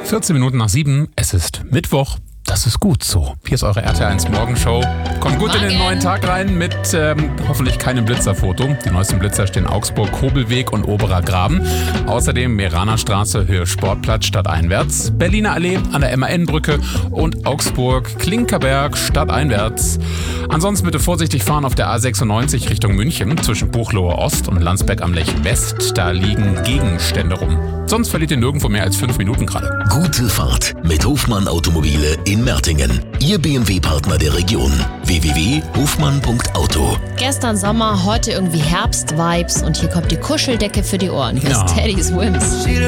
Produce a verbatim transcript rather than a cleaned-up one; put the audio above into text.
vierzehn Minuten nach sieben, es ist Mittwoch. Das ist gut so. Hier ist eure R T L eins Morgenshow. Kommt gut in den neuen Tag rein mit ähm, hoffentlich keinem Blitzerfoto. Die neuesten Blitzer stehen Augsburg, Kobelweg und Oberer Graben. Außerdem Meraner Straße, Höhe Sportplatz, stadteinwärts. Berliner Allee an der M A N-Brücke und Augsburg, Klinkerberg, stadteinwärts. Ansonsten bitte vorsichtig fahren auf der A sechsundneunzig Richtung München zwischen Buchloe Ost und Landsberg am Lech West. Da liegen Gegenstände rum. Sonst verliert ihr nirgendwo mehr als fünf Minuten gerade. Gute Fahrt mit Hofmann Automobile in Mertingen. Ihr B M W-Partner der Region. w w w punkt hofmann punkt auto. Gestern Sommer, heute irgendwie Herbst-Vibes und hier kommt die Kuscheldecke für die Ohren. Hier Ja. ist Teddy Swims.